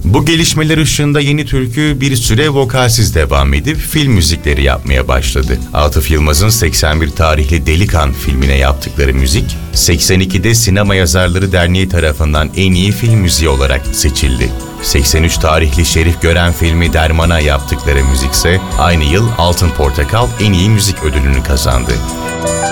Bu gelişmeler ışığında Yeni Türkü bir süre vokalsiz devam edip film müzikleri yapmaya başladı. Atıf Yılmaz'ın 81 tarihli Delikan filmine yaptıkları müzik, 82'de Sinema Yazarları Derneği tarafından en iyi film müziği olarak seçildi. 83 tarihli Şerif Gören filmi Derman'a yaptıkları müzikse aynı yıl Altın Portakal en iyi müzik ödülünü kazandı.